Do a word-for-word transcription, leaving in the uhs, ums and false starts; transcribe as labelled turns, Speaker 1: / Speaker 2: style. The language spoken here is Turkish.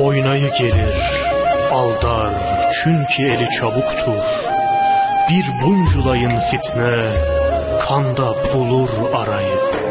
Speaker 1: Oynayı gelir, aldar, çünkü eli çabuktur. Bir bunculayın fitne, kanda bulur arayıp.